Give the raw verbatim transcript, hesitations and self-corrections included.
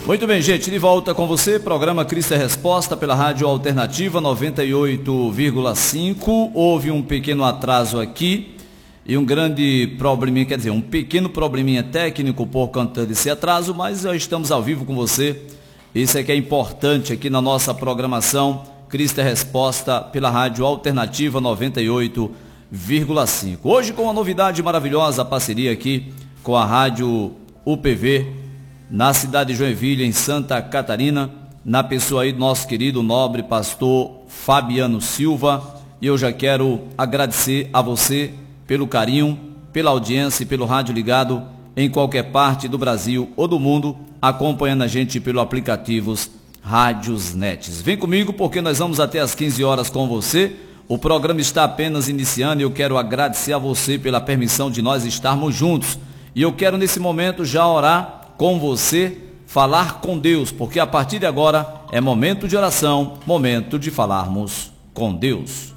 Muito bem, gente, de volta com você, programa Cristo é Resposta pela Rádio Alternativa noventa e oito vírgula cinco. Houve um pequeno atraso aqui e um grande probleminha, quer dizer, um pequeno probleminha técnico por conta desse atraso, mas já estamos ao vivo com você. Isso é que é importante aqui na nossa programação Cristo é Resposta pela Rádio Alternativa noventa e oito vírgula cinco. Hoje com uma novidade maravilhosa, a parceria aqui com a Rádio U P V, na cidade de Joinville, em Santa Catarina, na pessoa aí do nosso querido nobre pastor Fabiano Silva. E eu já quero agradecer a você pelo carinho, pela audiência e pelo rádio ligado em qualquer parte do Brasil ou do mundo, acompanhando a gente pelo aplicativos Rádios Nets. Vem comigo porque nós vamos até às quinze horas com você. O programa está apenas iniciando e eu quero agradecer a você pela permissão de nós estarmos juntos. E eu quero nesse momento já orar com você, falar com Deus, porque a partir de agora é momento de oração, momento de falarmos com Deus.